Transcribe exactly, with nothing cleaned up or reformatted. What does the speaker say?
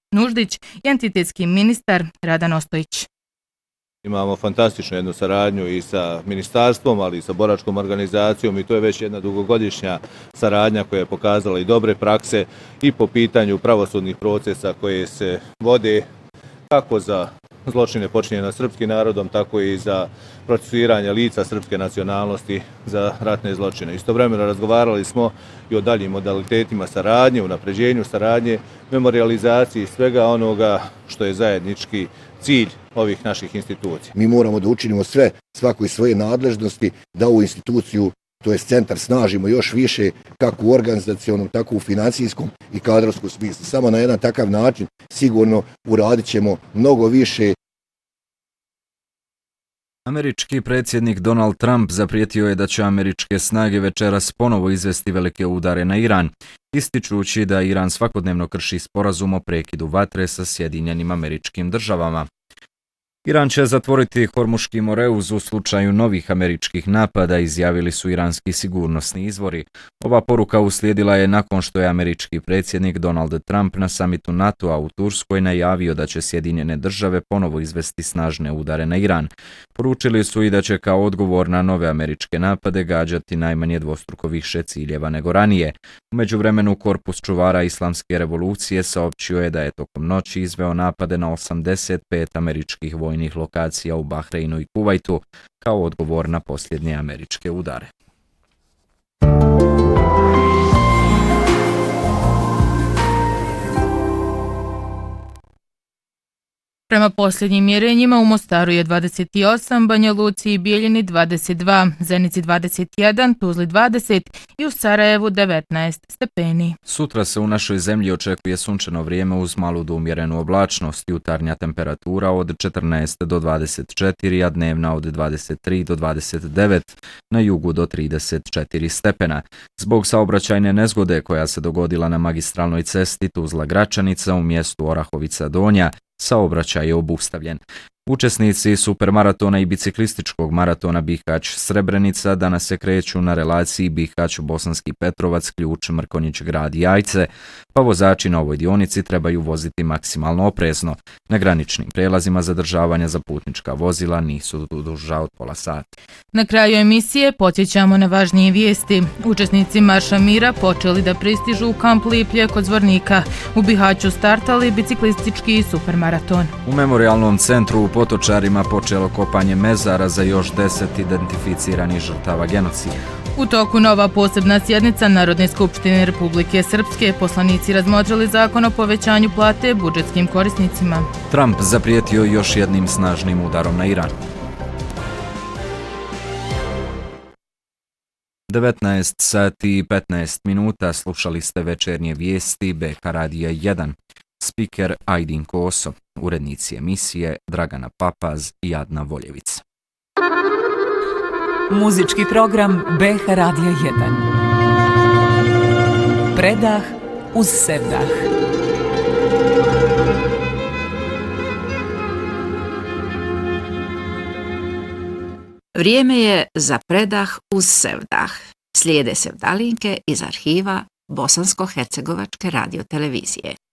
Nuždić i entitetski ministar Radan Ostojić. Imamo fantastičnu jednu saradnju i sa ministarstvom, ali i sa boračkom organizacijom i to je već jedna dugogodišnja saradnja koja je pokazala i dobre prakse i po pitanju pravosudnih procesa koje se vode kako za zločine počinjene nad srpskim narodom, tako i za procesuiranje lica srpske nacionalnosti za ratne zločine. Istovremeno razgovarali smo i o daljim modalitetima saradnje, unapređenju saradnje, memorializaciji svega onoga što je zajednički cilj ovih naših institucija. Mi moramo da učinimo sve, svako iz svoje nadležnosti, da ovu instituciju, to je centar, snažimo još više, kako u organizacionom, tako u financijskom i kadrovskom smislu. Samo na jedan takav način sigurno uradit ćemo mnogo više. Američki predsjednik Donald Trump zaprijetio je da će američke snage večeras ponovo izvesti velike udare na Iran, ističući da Iran svakodnevno krši sporazum o prekidu vatre sa Sjedinjenim Američkim Državama. Iran će zatvoriti Hormuški moreuz u slučaju novih američkih napada, izjavili su iranski sigurnosni izvori. Ova poruka uslijedila je nakon što je američki predsjednik Donald Trump na samitu NATO-a u Turskoj najavio da će Sjedinjene države ponovo izvesti snažne udare na Iran. Poručili su i da će kao odgovor na nove američke napade gađati najmanje dvostruko više ciljeva nego ranije. U međuvremenu Korpus čuvara Islamske revolucije saopćio je da je tokom noći izveo napade na osamdeset pet američkih vojnih lokacija u Bahreinu i Kuvajtu kao odgovor na posljednje američke udare. Prema posljednjim mjerenjima u Mostaru je dvadeset osam, Banja Luci i Bijeljini dvadeset dva, Zenici dvadeset jedan, Tuzli dvadeset i u Sarajevu devetnaest stepeni. Sutra se u našoj zemlji očekuje sunčano vrijeme uz malu do umjerenu oblačnost, jutarnja temperatura od četrnaest do dvadeset četiri, a dnevna od dvadeset tri do dvadeset devet, na jugu do trideset četiri stepena. Zbog saobraćajne nezgode koja se dogodila na magistralnoj cesti Tuzla-Gračanica u mjestu Orahovica Donja, saobraćaj je obustavljen. Učesnici supermaratona i biciklističkog maratona Bihać-Srebrenica danas se kreću na relaciji Bihać-Bosanski Petrovac, Ključ, Mrkonjić, Grad i Jajce, pa vozači na ovoj dionici trebaju voziti maksimalno oprezno. Na graničnim prelazima zadržavanja za putnička vozila nisu duža od pola sata. Na kraju emisije podsjećamo na važnije vijesti. Učesnici Marša mira počeli da pristižu u kamp Liplje kod Zvornika. U Bihaću startali biciklistički supermaraton. U memorialnom centru u Potočarima počelo kopanje mezara za još deset identificiranih žrtava genocida. U toku nova posebna sjednica Narodne skupštine Republike Srpske poslanici razmotrili zakon o povećanju plate budžetskim korisnicima. Trump zaprijetio još jednim snažnim udarom na Iran. devetnaest sati i petnaest minuta, slušali ste večernje vijesti B H Radija jedan. Spiker Ajdin Koso, urednici emisije Dragana Papaz i Adna Voljevica. Muzički program B H Radija jedan. Predah uz sevdah. Vrijeme je za predah uz sevdah. Slijede sevdalinke iz arhiva Bosansko-hercegovačke radiotelevizije.